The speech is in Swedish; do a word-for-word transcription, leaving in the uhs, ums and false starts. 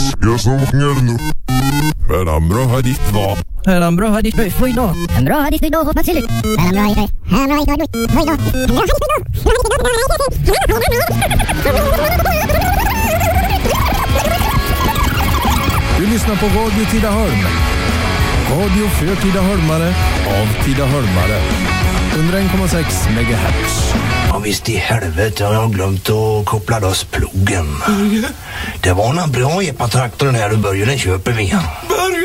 jag sånger nu. Är han bra har ditt var. Är han bra har ditt var. Får idag. En bra har ditt idag. Hoppas till. Är han bra har ditt var. Han bra idag. Får idag. En bra har ditt idag. Du lyssnar på Radio Tidaholm. Radio för Tidaholmare av Tidaholmare. Under en komma sex megahertz. Ja, visst i helvete har jag glömt att koppla loss plogen. Det var en bra epatraktorn här och Börje, den köper vi. Börje!